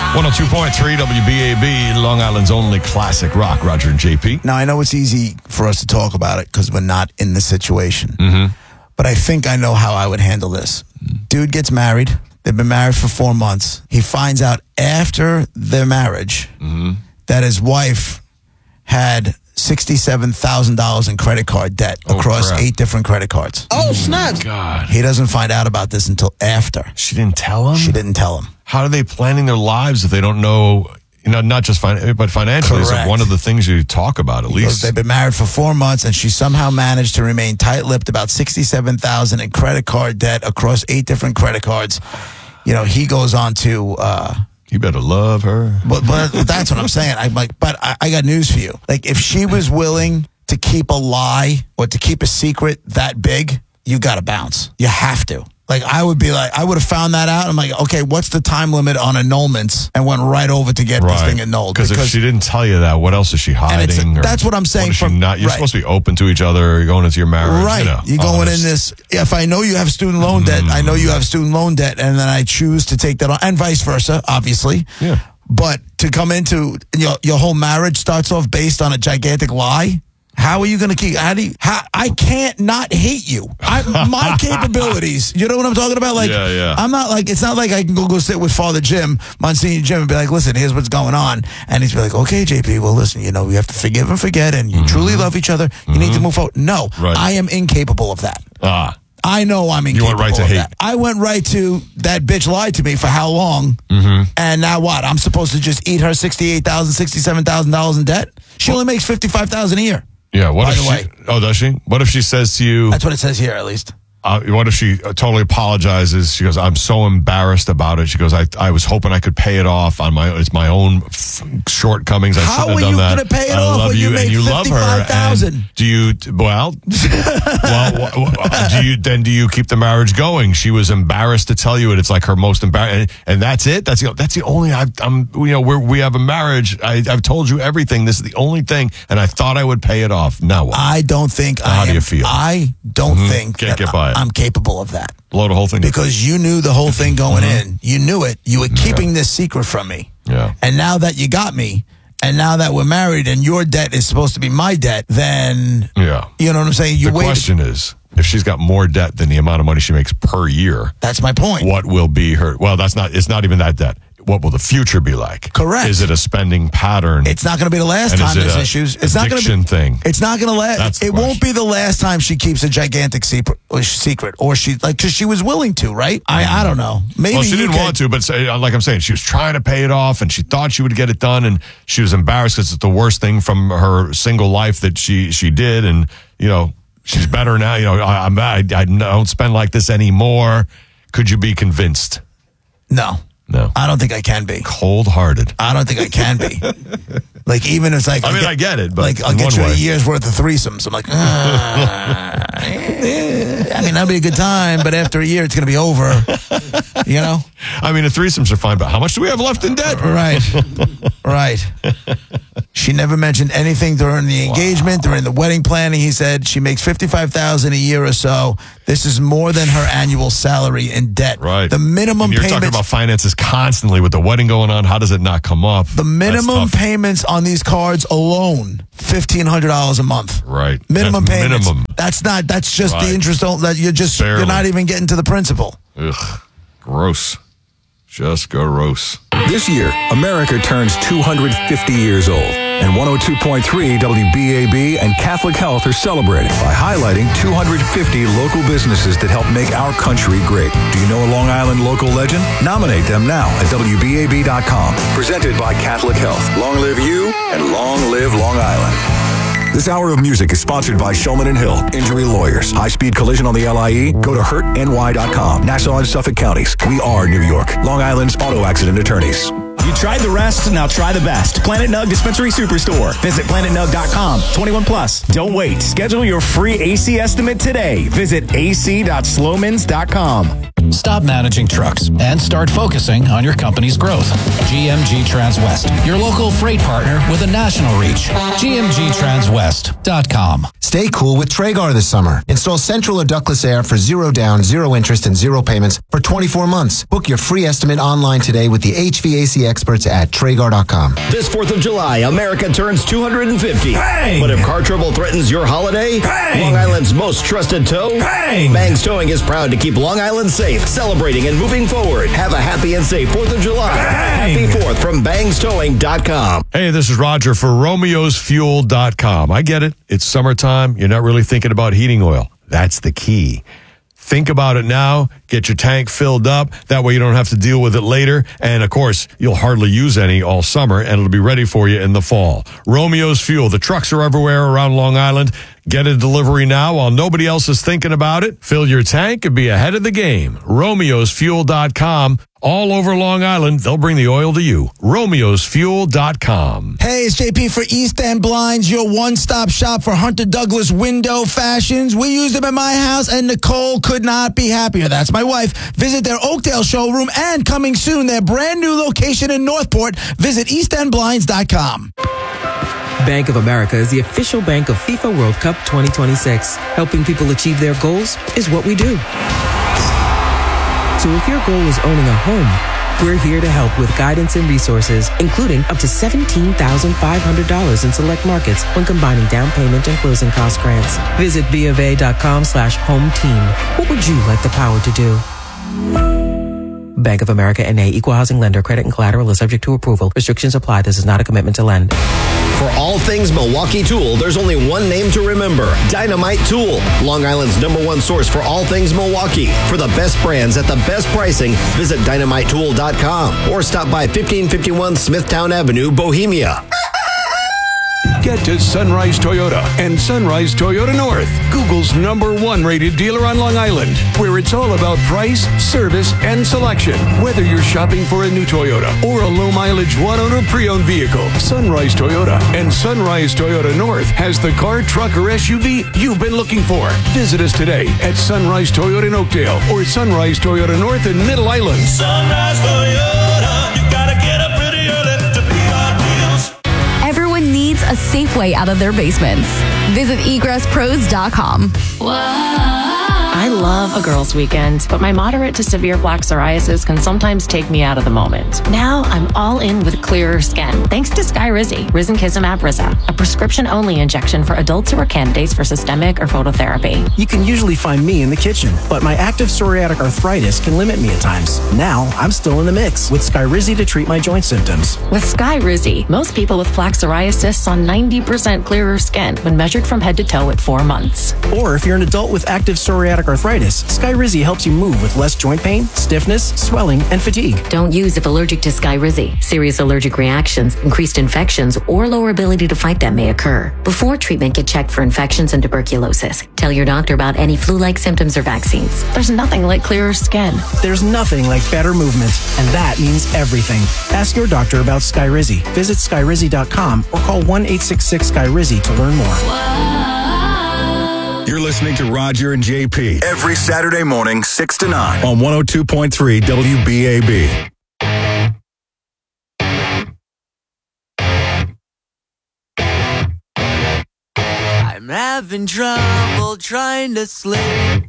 102.3 WBAB, Long Island's only classic rock. Roger and JP. Now, I know it's easy for us to talk about it because we're not in the situation. Mm-hmm. But I think I know how I would handle this. Dude gets married. They've been married for 4 months. He finds out after their marriage that his wife had $67,000 in credit card debt across 8 different credit cards. Oh, snap. God. He doesn't find out about this until after. She didn't tell him? She didn't tell him. How are they planning their lives if they don't know, not just but financially? It's like one of the things you talk about, at least. They've been married for 4 months, and she somehow managed to remain tight-lipped about $67,000 in credit card debt across 8 different credit cards. He goes on to... You better love her. But that's what I'm saying. I'm like, but I got news for you. Like, if she was willing to keep a lie or to keep a secret that big, you got to bounce. You have to. Like, I would have found that out. I'm like, okay, what's the time limit on annulments? And went right over to get this thing annulled. Because if she didn't tell you that, what else is she hiding? That's what I'm saying. You're supposed to be open to each other. You're going into your marriage. Right. You're going in this. If I know you have student loan debt, I know you have student loan debt, and then I choose to take that on, and vice versa, obviously. Yeah. But to come into your whole marriage starts off based on a gigantic lie. How are you going to keep? I can't not hate you. My capabilities. You know what I'm talking about? Like, yeah. I'm not like, it's not like I can go sit with Father Jim, Monsignor Jim, and be like, listen, here's what's going on. And he's be like, okay, JP, well, listen, we have to forgive and forget, and you truly love each other. You need to move forward. No, I am incapable of that. I know I'm incapable. You went right to hate. That. I went right to that bitch lied to me for how long, and now what? I'm supposed to just eat her $68,000, $67,000 in debt? She only makes $55,000 a year. Yeah, does she? What if she says to you... That's what it says here, at least. What if she totally apologizes? She goes, I'm so embarrassed about it. She goes, I was hoping I could pay it off on it's my own shortcomings. I shouldn't have done that. How are you going to pay it off when you make $55,000? Do you keep the marriage going? She was embarrassed to tell you it. It's like her most embarrassing, and that's it. That's the only. We have a marriage. I've told you everything. This is the only thing, and I thought I would pay it off. Now what? I don't think. How do you feel? I don't think Can't get by it. I'm capable of that. Blow the whole thing. Because you knew the whole thing going in. You knew it. You were keeping this secret from me. Yeah. And now that you got me, and now that we're married and your debt is supposed to be my debt, then, you know what I'm saying? The question is, if she's got more debt than the amount of money she makes per year. That's my point. What will be her, it's not even that debt. What will the future be like? Correct. Is it a spending pattern? It's not going to be the last time there's issues. It's not going to be thing. It's not going to last. It won't be the last time she keeps a gigantic secret, or because she was willing to, right? I don't know. Maybe she didn't want to, but like I'm saying, she was trying to pay it off, and she thought she would get it done, and she was embarrassed because it's the worst thing from her single life that she did, and she's better now. I don't spend like this anymore. Could you be convinced? No. I don't think I can be. Cold-hearted. I don't think I can be. Like, even if it's like... I get it, but like, I'll get you a year's worth of threesomes. I'm like, that'd be a good time, but after a year, it's going to be over. The threesomes are fine, but how much do we have left in debt? Right. She never mentioned anything during the engagement, during the wedding planning. He said she makes $55,000 a year or so. This is more than her annual salary in debt. Right. The minimum payments... You're talking about finances constantly with the wedding going on. How does it not come up? The minimum payments on these cards alone, $1,500 a month. Right. Minimum payments. Minimum. That's just the interest. You're not even getting to the principal. Ugh. Gross. Just gross. This year, America turns 250 years old. And 102.3 WBAB and Catholic Health are celebrating by highlighting 250 local businesses that help make our country great. Do you know a Long Island local legend? Nominate them now at WBAB.com. Presented by Catholic Health. Long live you and long live Long Island. This hour of music is sponsored by Shulman & Hill, Injury Lawyers. High-speed collision on the LIE? Go to hurtny.com. Nassau and Suffolk counties. We are New York. Long Island's auto accident attorneys. You tried the rest, now try the best. Planet Nug Dispensary Superstore. Visit planetnug.com. 21 plus. Don't wait. Schedule your free AC estimate today. Visit ac.slowmans.com. Stop managing trucks and start focusing on your company's growth. GMG Transwest, your local freight partner with a national reach. GMGTranswest.com. Stay cool with Traegar this summer. Install central or ductless air for 0 down, 0 interest, and 0 payments for 24 months. Book your free estimate online today with the HVAC experts at Traeger.com. This 4th of July, America turns 250. Bang! But if car trouble threatens your holiday, Bang! Long Island's most trusted tow, Bang! Bangs Towing is proud to keep Long Island safe, celebrating and moving forward. Have a happy and safe 4th of July. Bang! Happy 4th from BangsTowing.com. Hey, this is Roger for Romeo'sFuel.com. I get it. It's summertime. You're not really thinking about heating oil. That's the key. Think about it now. Get your tank filled up. That way you don't have to deal with it later. And, of course, you'll hardly use any all summer, and it'll be ready for you in the fall. Romeo's Fuel. The trucks are everywhere around Long Island. Get a delivery now while nobody else is thinking about it. Fill your tank and be ahead of the game. Romeo'sFuel.com. All over Long Island, they'll bring the oil to you. Romeo'sFuel.com. Hey, it's JP for East End Blinds, your one-stop shop for Hunter Douglas window fashions. We use them at my house, and Nicole could not be happier. That's my wife. Visit their Oakdale showroom, and coming soon, their brand new location in Northport. Visit EastEndBlinds.com. Bank of America is the official bank of FIFA World Cup 2026. Helping people achieve their goals is what we do. So if your goal is owning a home, we're here to help with guidance and resources, including up to $17,500 in select markets when combining down payment and closing cost grants. Visit BofA.com/home team. What would you like the power to do? Bank of America N.A. Equal Housing Lender. Credit and collateral is subject to approval. Restrictions apply. This is not a commitment to lend. For all things Milwaukee Tool, there's only one name to remember: Dynamite Tool. Long Island's #1 source for all things Milwaukee. For the best brands at the best pricing, visit DynamiteTool.com or stop by 1551 Smithtown Avenue, Bohemia. Get to Sunrise Toyota and Sunrise Toyota North, Google's #1 rated dealer on Long Island, where it's all about price, service, and selection. Whether you're shopping for a new Toyota or a low-mileage one-owner pre-owned vehicle, Sunrise Toyota and Sunrise Toyota North has the car, truck, or SUV you've been looking for. Visit us today at Sunrise Toyota in Oakdale or Sunrise Toyota North in Middle Island. Sunrise Toyota, you gotta get up pretty early to beat our deals. Everyone needs a safe way out of their basements. Visit egrесspros.com. I love a girls' weekend, but my moderate to severe plaque psoriasis can sometimes take me out of the moment. Now I'm all in with clearer skin, thanks to Skyrizi, Risankizumab Riza, a prescription-only injection for adults who are candidates for systemic or phototherapy. You can usually find me in the kitchen, but my active psoriatic arthritis can limit me at times. Now I'm still in the mix with Skyrizi to treat my joint symptoms. With Skyrizi, most people with plaque psoriasis saw 90% clearer skin when measured from head to toe at 4 months. Or if you're an adult with active psoriatic arthritis, Skyrizi helps you move with less joint pain, stiffness, swelling, and fatigue. Don't use if allergic to Skyrizi. Serious allergic reactions, increased infections, or lower ability to fight them may occur. Before treatment, get checked for infections and tuberculosis. Tell your doctor about any flu-like symptoms or vaccines. There's nothing like clearer skin. There's nothing like better movement, and that means everything. Ask your doctor about Skyrizi. Visit Skyrizi.com or call 1-866-SKYRIZI to learn more. You're listening to Roger and JP every Saturday morning, 6 to 9 on 102.3 WBAB. I'm having trouble trying to sleep.